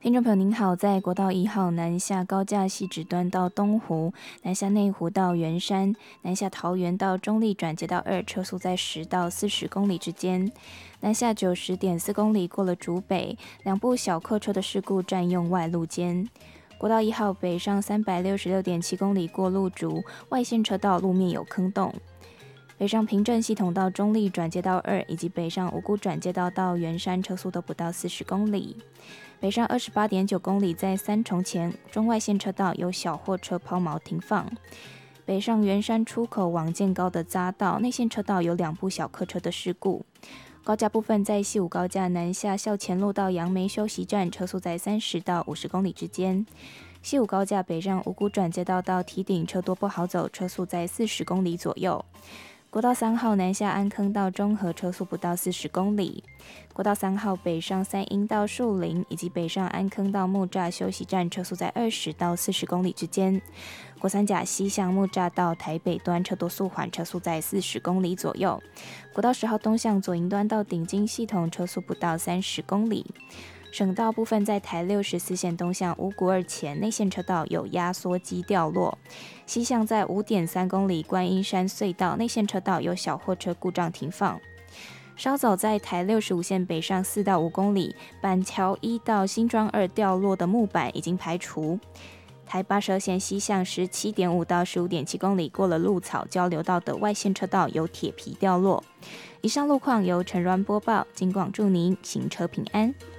听众朋友您好，在国道1号南下高架汐止端到东湖，南下内湖到圆山，南下桃园到中立转接道2，车速在10到40公里之间。南下90.4公里过了竹北，两部小客车的事故占用外路间。国道1号北上366.7公里过路竹，外线车道路面有坑洞。北上平镇系统到中立转接道2，以及北上五股转接道到圆山，车速都不到40公里。北上28.9公里，在三重前中外线车道有小货车抛锚停放。北上圆山出口往建高的匝道，内线车道有两部小客车的事故。高架部分在西武高架南下校前路到杨梅休息站，车速在30到50公里之间。西武高架北上五股转接道到堤顶，车多不好走，车速在40公里左右。国道3号南下安坑到中和，车速不到40公里。国道3号北上三鹰到树林，以及北上安坑到木栅休息站，车速在20到40公里之间。国三甲西向木栅到台北端车多速缓，车速在40公里左右。国道10号东向左营端到顶金系统，车速不到30公里。省道部分在台64线东向五股2前内线车道有压缩机掉落，西向在5.3公里观音山隧道内线车道有小货车故障停放。稍早在台65线北上4到5公里，板桥1到新庄2掉落的木板已经排除。台82线西向17.5到15.7公里，过了鹿草交流道的外线车道有铁皮掉落。以上路况由陈鸾播报，警广祝您行车平安。